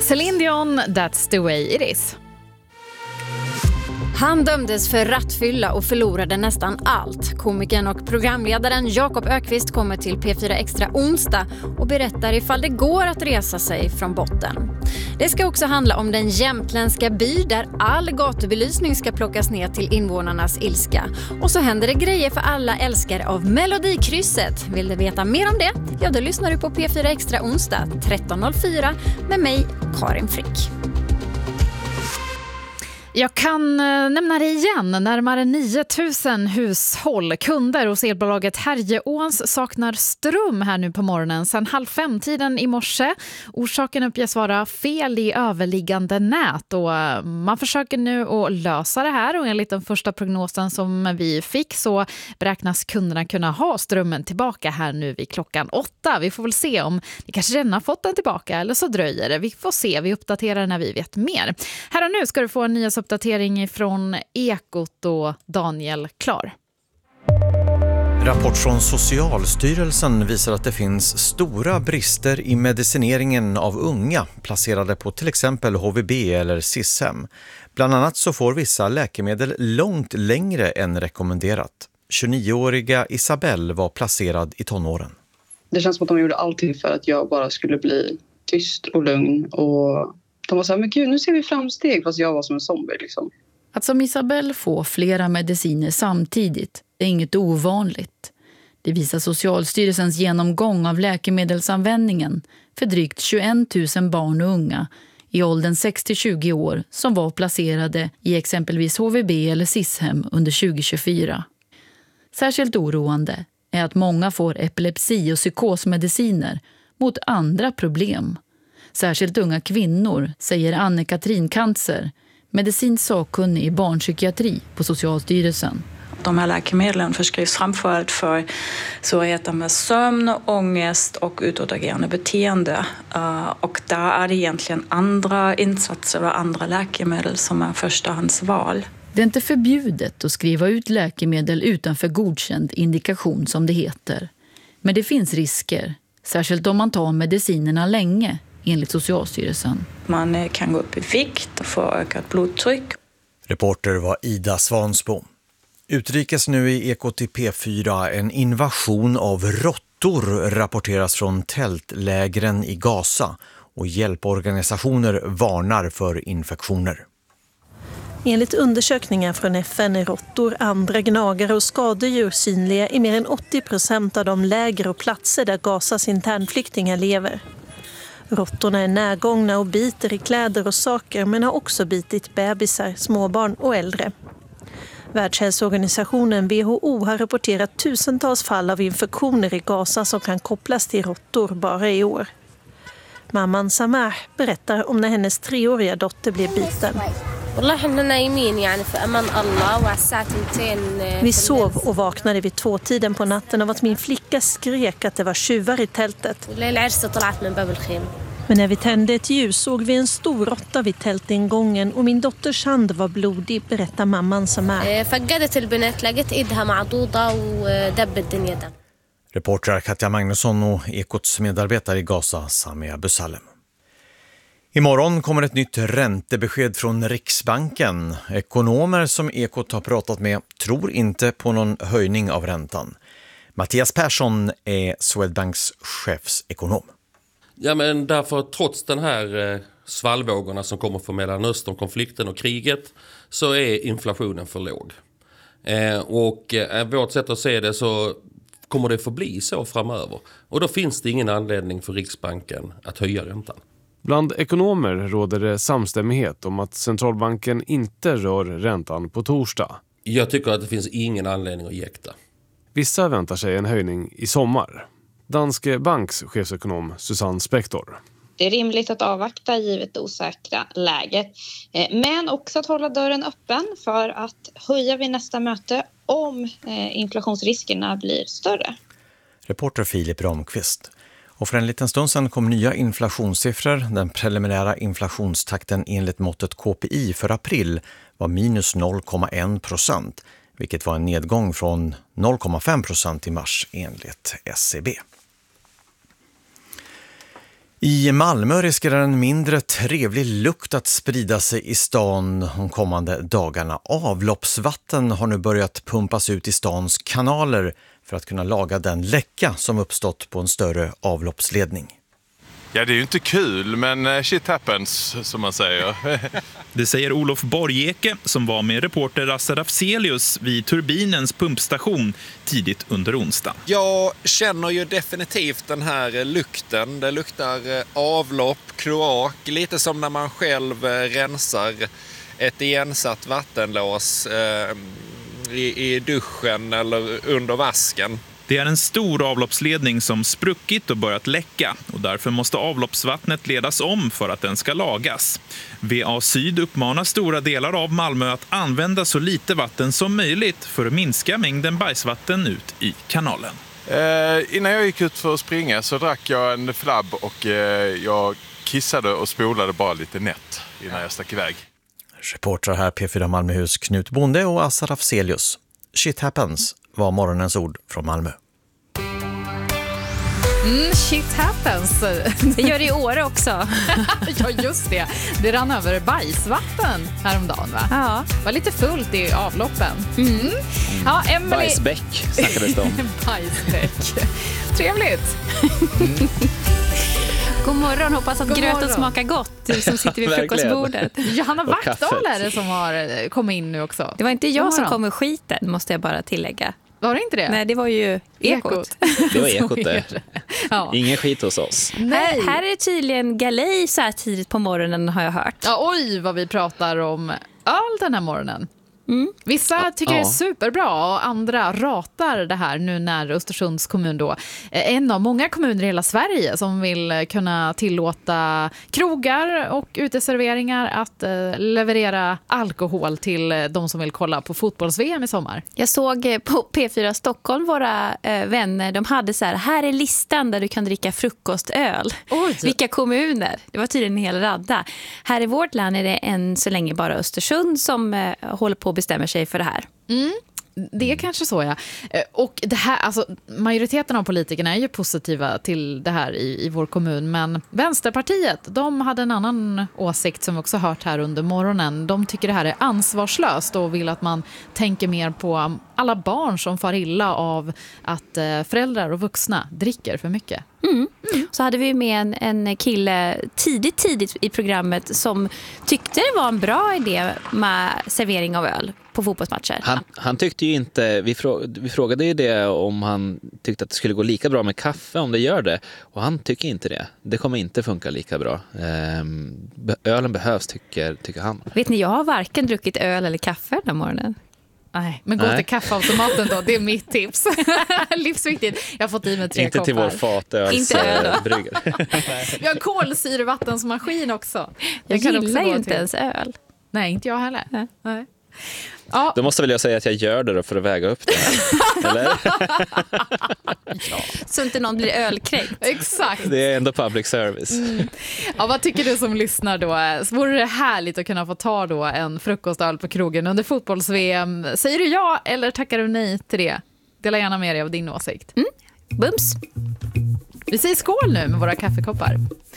Celine Dion, That's the way it is. Han dömdes för rattfylla och förlorade nästan allt. Komikern och programledaren Jakob Ökvist kommer till P4 Extra onsdag och berättar ifall det går att resa sig från botten. Det ska också handla om den jämtländska by där all gatubelysning ska plockas ner till invånarnas ilska. Och så händer det grejer för alla älskare av Melodikrysset. Vill du veta mer om det? Ja, då lyssnar du på P4 Extra onsdag 13.04 med mig, Karin Frick. Jag kan nämna det igen. Närmare 9000 hushåll, kunder hos elbolaget Härjeåns saknar ström här nu på morgonen sedan 4:30 i morse. Orsaken uppges vara fel i överliggande nät och man försöker nu att lösa det här och enligt den första prognosen som vi fick så beräknas kunderna kunna ha strömmen tillbaka här nu vid klockan 8. Vi får väl se om vi kanske redan har fått den tillbaka eller så dröjer det. Vi får se, vi uppdaterar när vi vet mer. Här och nu ska du få en nyhetsuppdatering från Ekot och Daniel Klar. Rapport från Socialstyrelsen visar att det finns stora brister i medicineringen av unga placerade på till exempel HVB eller SIS-hem. Bland annat så får vissa läkemedel långt längre än rekommenderat. 29-åriga Isabelle var placerad i tonåren. Det känns som att de gjorde allting för att jag bara skulle bli tyst och lugn. Och de var så här, men gud, nu ser vi framsteg, fast jag var som en zombie liksom. Att som Isabelle få flera mediciner samtidigt är inget ovanligt. Det visar Socialstyrelsens genomgång av läkemedelsanvändningen för drygt 21 000 barn och unga i åldern 6-20 år som var placerade i exempelvis HVB eller SIS-hem under 2024. Särskilt oroande är att många får epilepsi- och psykosmediciner mot andra problem. Särskilt unga kvinnor, säger Anne-Katrin Kantzer, medicinsakkunnig i barnpsykiatri på Socialstyrelsen. De här läkemedlen förskrivs framförallt för svårigheter med sömn, ångest och utåtagerande beteende. Och där är det egentligen andra insatser och andra läkemedel som är förstahandsval. Det är inte förbjudet att skriva ut läkemedel utanför godkänd indikation som det heter. Men det finns risker, särskilt om man tar medicinerna länge, enligt Socialstyrelsen. Man kan gå upp i vikt och få ökat blodtryck. Reporter var Ida Svansbo. Utrikes nu i Ekot i P4, en invasion av råttor rapporteras från tältlägren i Gaza och hjälporganisationer varnar för infektioner. Enligt undersökningar från FN är råttor, andra gnagare och skadedjur synliga i mer än 80% av de läger och platser där Gazas internflyktingar lever. Råttorna är närgångna och biter i kläder och saker men har också bitit bebisar, småbarn och äldre. Världshälsoorganisationen WHO har rapporterat tusentals fall av infektioner i Gaza som kan kopplas till råttor bara i år. Mamman Samah berättar om när hennes 3-åriga dotter blev biten. Vi sov och vaknade vid 2-tiden på natten av att min flicka skrek att det var tjuvar i tältet. Men när vi tände ett ljus såg vi en stor råtta vid tältingången och min dotters hand var blodig, berättar mamman Samah. Reporter Katja Magnusson och Ekots medarbetare i Gaza, Samia Busalem. Imorgon kommer ett nytt räntebesked från Riksbanken. Ekonomer som Ekot har pratat med tror inte på någon höjning av räntan. Mattias Persson är Swedbanks chefsekonom. Ja, men därför trots den här svallvågorna som kommer från Mellanöstern-konflikten och kriget så är inflationen för låg. Och vårt sätt att se det så kommer det förbli så framöver. Och då finns det ingen anledning för Riksbanken att höja räntan. Bland ekonomer råder det samstämmighet om att centralbanken inte rör räntan på torsdag. Jag tycker att det finns ingen anledning att jäkta. Vissa väntar sig en höjning i sommar. Danske Banks chefsekonom Susanne Spektor. Det är rimligt att avvakta givet det osäkra läget. Men också att hålla dörren öppen för att höja vid nästa möte om inflationsriskerna blir större. Reporter Filip Ramqvist. Och för en liten stund sedan kom nya inflationssiffror. Den preliminära inflationstakten enligt måttet KPI för april var minus 0,1%, vilket var en nedgång från 0,5% i mars enligt SCB. I Malmö riskerar en mindre trevlig lukt att sprida sig i stan de kommande dagarna. Avloppsvatten har nu börjat pumpas ut i stans kanaler för att kunna laga den läcka som uppstått på en större avloppsledning. Ja, det är ju inte kul, men shit happens, som man säger. Det säger Olof Borgeke som var med reporter Assad Afzelius vid Turbinens pumpstation tidigt under onsdag. Jag känner ju definitivt den här lukten. Det luktar avlopp, kloak, lite som när man själv rensar ett igensatt vattenlås i duschen eller under vasken. Det är en stor avloppsledning som spruckit och börjat läcka och därför måste avloppsvattnet ledas om för att den ska lagas. VA Syd uppmanar stora delar av Malmö att använda så lite vatten som möjligt för att minska mängden bajsvatten ut i kanalen. Innan jag gick ut för att springa så drack jag en flabb och jag kissade och spolade bara lite nätt innan jag stack iväg. Reportrar här P4 Malmöhus Knut Bonde och Assad Afzelius. Shit happens var morgonens ord från Malmö. Shit happens. Det gör det i Åre också. Ja, just det. Det rann över bajsvatten häromdagen, va? Ja. Var lite fullt i avloppen. Ja, Emily... Bajsbäck snackades det om. Bajsbäck. Trevligt. God morgon, hoppas att gröten smakar gott, du som sitter vid frukostbordet. Johanna Wachtdahl är det som har kommit in nu också. Det var inte jag som kom med skiten, måste jag bara tillägga. Var det inte det? Nej, det var ju Ekot. Det var Ekot det. Ja. Ingen skit hos oss. Nej. Här är det tydligen galej så här tidigt på morgonen, har jag hört. Ja, oj vad vi pratar om öl den här morgonen. Vissa tycker det är superbra och andra ratar det här nu när Östersunds kommun då en av många kommuner i hela Sverige som vill kunna tillåta krogar och uteserveringar att leverera alkohol till de som vill kolla på fotbolls-VM i sommar. Jag såg på P4 Stockholm, våra vänner, de hade så här är listan där du kan dricka frukostöl. Oj. Vilka kommuner? Det var tydligen en hel radda. Här i vårt land är det än så länge bara Östersund som håller på bestämmer sig för det här. Det är kanske så, ja. Och det här, alltså, majoriteten av politikerna är ju positiva till det här i vår kommun, men Vänsterpartiet, de hade en annan åsikt som vi också hört här under morgonen. De tycker det här är ansvarslöst och vill att man tänker mer på alla barn som far illa av att föräldrar och vuxna dricker för mycket. Så hade vi med en kille tidigt i programmet som tyckte det var en bra idé med servering av öl på fotbollsmatcher. Han tyckte ju inte, vi frågade ju det om han tyckte att det skulle gå lika bra med kaffe om det gör det. Och han tycker inte det. Det kommer inte funka lika bra. Ölen behövs tycker han. Vet ni, jag har varken druckit öl eller kaffe den morgonen. Nej, men gå till kaffeautomaten då, det är mitt tips. Livsviktigt. Jag har fått i mig 3 koppar. Inte till vår fatölsbryggare. Vi har kolsyrevattensmaskin också. Jag gillar ju inte ens öl. Nej, inte jag heller. Nej. Ja. Då måste väl jag säga att jag gör det då för att väga upp det. Eller? Ja. Så inte någon blir ölkränkt. Exakt. Det är ändå public service. Ja, vad tycker du som lyssnar då? Vore det härligt att kunna få ta då en frukostöl på krogen under fotbolls-VM? Säger du ja eller tackar du nej till det? Dela gärna med dig av din åsikt. Bums! Vi säger skål nu med våra kaffekoppar.